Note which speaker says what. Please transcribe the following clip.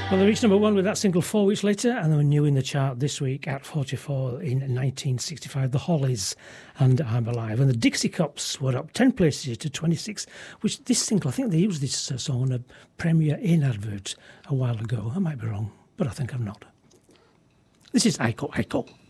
Speaker 1: Well, they reached number one with that single 4 weeks later, and they were new in the chart this week at 44 in 1965. The Hollies and I'm Alive. And the Dixie Cups were up 10 places to 26, which this single, I think they used this song on a Premier Inn advert a while ago. I might be wrong, but I think I'm not. This is Aiko Aiko.